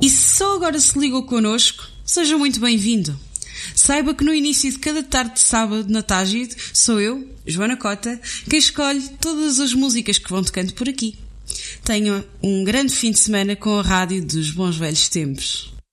E se só agora se ligou connosco, seja muito bem-vindo. Saiba que no início de cada tarde de sábado na Tágide, sou eu, Joana Cota, quem escolhe todas as músicas que vão tocando por aqui. Tenha um grande fim de semana com a rádio dos bons velhos tempos.